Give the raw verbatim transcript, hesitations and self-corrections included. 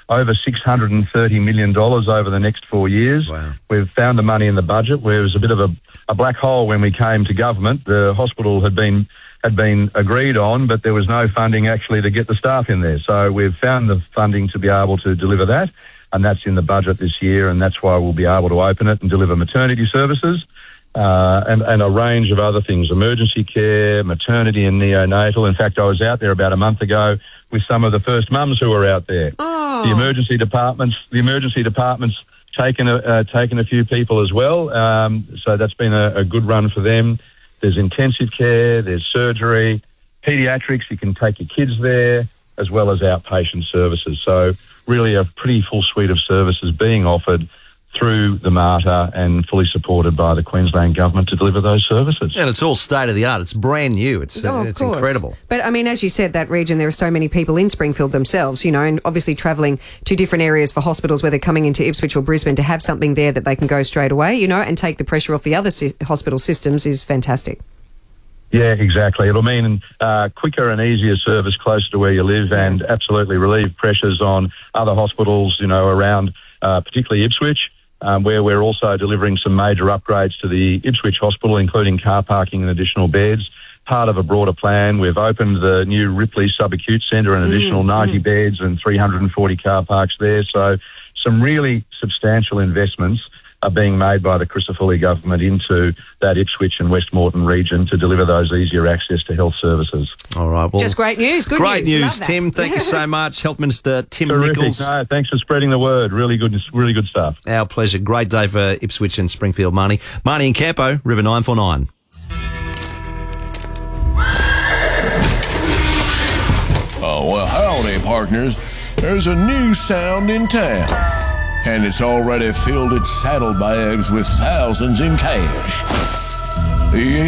over six hundred thirty million dollars over the next four years. Wow. We've found the money in the budget, where it was a bit of a, a black hole when we came to government. The hospital had been had been agreed on, but there was no funding actually to get the staff in there. So we've found the funding to be able to deliver that, and that's in the budget this year, and that's why we'll be able to open it and deliver maternity services uh, and, and a range of other things, emergency care, maternity and neonatal. In fact, I was out there about a month ago with some of the first mums who were out there. Oh. The emergency departments, the emergency departments taken a, uh, taken a few people as well, um, so that's been a, a good run for them. There's intensive care, there's surgery, paediatrics, you can take your kids there, as well as outpatient services. So really a pretty full suite of services being offered through the MARTA and fully supported by the Queensland Government to deliver those services. And it's all state-of-the-art. It's brand new. It's Oh, uh, of it's course. incredible. But, I mean, as you said, that region, there are so many people in Springfield themselves, you know, and obviously travelling to different areas for hospitals, whether coming into Ipswich or Brisbane, to have something there that they can go straight away, you know, and take the pressure off the other si- hospital systems is fantastic. Yeah, exactly. It'll mean uh, quicker and easier service closer to where you live, and absolutely relieve pressures on other hospitals, you know, around uh, particularly Ipswich, um, where we're also delivering some major upgrades to the Ipswich Hospital, including car parking and additional beds. Part of a broader plan, we've opened the new Ripley Subacute Centre, an additional mm, ninety mm. beds and three hundred forty car parks there. So some really substantial investments are being made by the Crisafulli government into that Ipswich and West Moreton region to deliver those easier access to health services. All right. Well, just great news. Good great news, news Tim. Thank you so much, Health Minister Tim Terrific. Nichols. No, thanks for spreading the word. Really good, really good stuff. Our pleasure. Great day for Ipswich and Springfield, Marnie. Marnie and Campo, River nine four nine. Oh, well, howdy, partners. There's a new sound in town. And it's already filled its saddlebags with thousands in cash. The